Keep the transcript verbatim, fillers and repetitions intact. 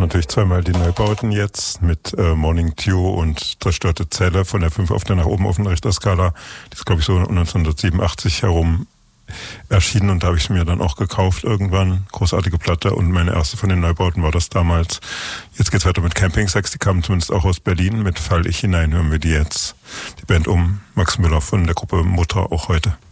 natürlich zweimal die Neubauten jetzt mit äh, Morning Dew und Zerstörte Zelle von der fünf auf der nach oben auf der Richterskala. Die ist, glaube ich, so neunzehnhundertsiebenundachtzig herum erschienen und da habe ich es mir dann auch gekauft irgendwann. Großartige Platte und meine erste von den Neubauten war das damals. Jetzt geht's weiter mit Camping Sex, die kamen zumindest auch aus Berlin. Mit Fall ich hinein hören wir die jetzt. Die Band um Max Müller von der Gruppe Mutter auch heute.